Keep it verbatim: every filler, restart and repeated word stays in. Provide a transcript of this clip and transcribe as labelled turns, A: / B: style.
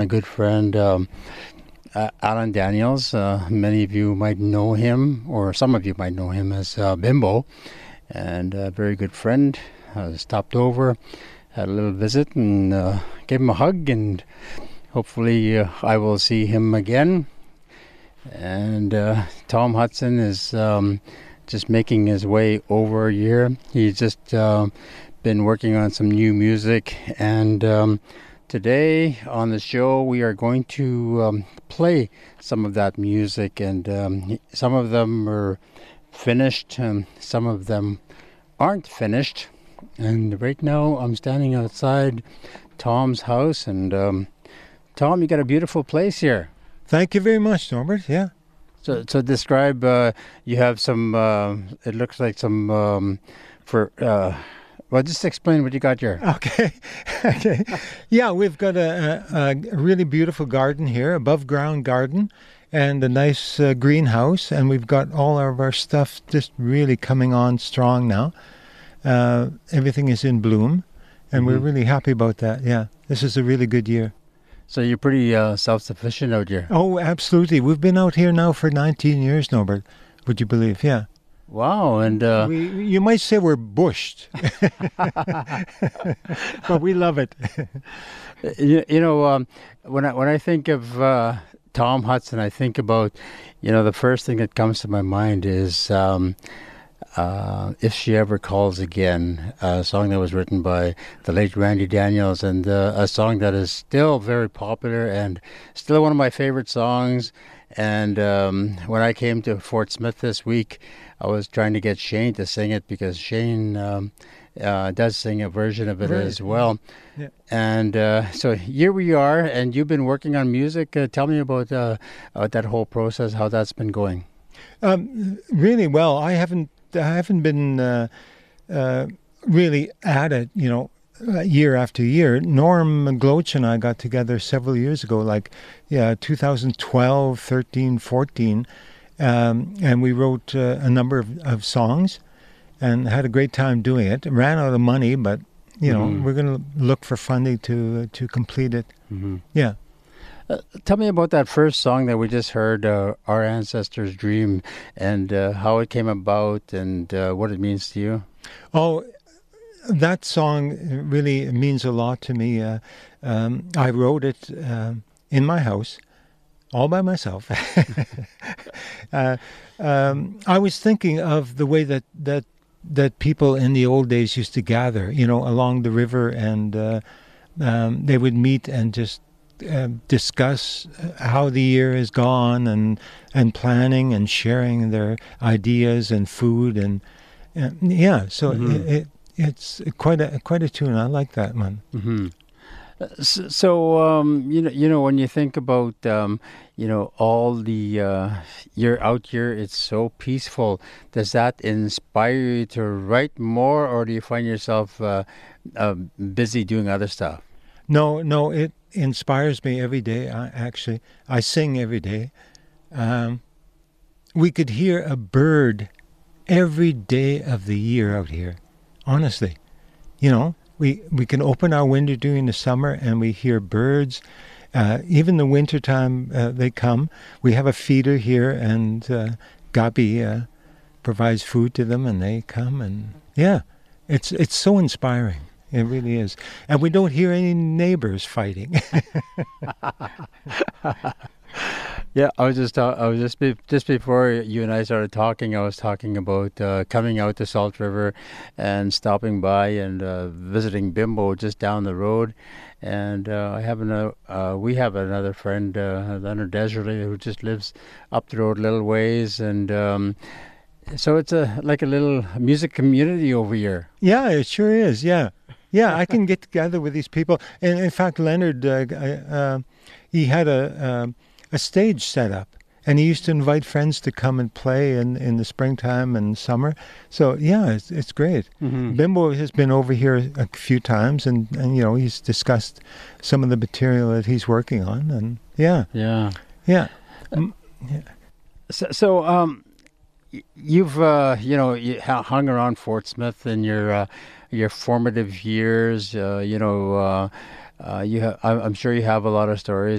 A: good friend, um, uh, Alan Daniels. Uh, many of you might know him, or some of you might know him as uh, Bimbo, and a very good friend. Uh, stopped over, had a little visit, and uh, gave him a hug, and hopefully uh, I will see him again. And uh, Tom Hudson is um, just making his way over here. He's just uh, been working on some new music, and um, today on the show we are going to um, play some of that music, and um, some of them are finished, and some of them aren't finished. And right now I'm standing outside Tom's house, and um, Tom, you got a beautiful place here.
B: Thank you very much, Norbert. Yeah.
A: So, so describe. Uh, you have some. Uh, it looks like some um, for. Uh, well, just explain what you got here.
B: Okay. Okay. Yeah, we've got a, a, a really beautiful garden here, above ground garden, and a nice uh, greenhouse, and we've got all of our stuff just really coming on strong now. Uh, everything is in bloom, and mm-hmm. we're really happy about that. Yeah, this is a really good year.
A: So you're pretty uh, self-sufficient out here.
B: Oh, absolutely. We've been out here now for nineteen years, Norbert. Would you believe? Yeah.
A: Wow. And uh,
B: we, you might say we're bushed, but we love it.
A: you, you know, um, when I when I think of uh, Tom Hudson, I think about, you know, the first thing that comes to my mind is um, Uh, If She Ever Calls Again, a song that was written by the late Randy Daniels, and uh, a song that is still very popular and still one of my favorite songs. And um, when I came to Fort Smith this week, I was trying to get Shane to sing it, because Shane um, uh, does sing a version of it right. as well. Yeah. And uh, so here we are, and you've been working on music. Uh, tell me about, uh, about that whole process, how that's been going.
B: Um, really well. I haven't I haven't been uh, uh, really at it, you know, uh, year after year. Norm Gloach and I got together several years ago, like, yeah, two thousand twelve, thirteen, fourteen, um, and we wrote uh, a number of, of songs and had a great time doing it. Ran out of money, but, you know, mm-hmm. we're going to look for funding to, uh, to complete it. Mm-hmm. Yeah.
A: Uh, tell me about that first song that we just heard, uh, Our Ancestors' Dream, and uh, how it came about, and uh, what it means to you.
B: Oh, that song really means a lot to me. Uh, um, I wrote it uh, in my house, all by myself. uh, um, I was thinking of the way that, that, that people in the old days used to gather, you know, along the river, and uh, um, they would meet and just Uh, discuss how the year has gone, and and planning and sharing their ideas and food, and, and yeah, so mm-hmm. it, it it's quite a quite a tune. I like that one.
A: Mm-hmm. So, so um, you know, you know, when you think about um, you know, all the uh, you're out here, it's so peaceful. Does that inspire you to write more, or do you find yourself uh, uh, busy doing other stuff?
B: No, no, it inspires me every day. I, actually, I sing every day. Um, we could hear a bird every day of the year out here. Honestly, you know, we, we can open our window during the summer and we hear birds. Uh, even the wintertime, uh, they come. We have a feeder here, and uh, Gabi uh, provides food to them, and they come. And yeah, it's it's so inspiring. It really is. And we don't hear any neighbors fighting.
A: Yeah, I was just uh, I was just be, just before you and I started talking, I was talking about uh, coming out to Salt River and stopping by and uh, visiting Bimbo just down the road. And uh, I have another, uh, we have another friend, uh, Leonard Desiree, who just lives up the road a little ways, and um, so it's a like a little music community over here.
B: Yeah, it sure is. Yeah. Yeah, I can get together with these people. And in fact, Leonard, uh, uh, he had a uh, a stage set up, and he used to invite friends to come and play in, in the springtime and summer. So yeah, it's it's great. Mm-hmm. Bimbo has been over here a few times, and, and you know, he's discussed some of the material that he's working on, and yeah,
A: yeah,
B: yeah. Um, yeah.
A: So, so um, you've uh, you know, you hung around Fort Smith in your uh, your formative years. Uh, you know, uh, uh, you have. I'm sure you have a lot of stories.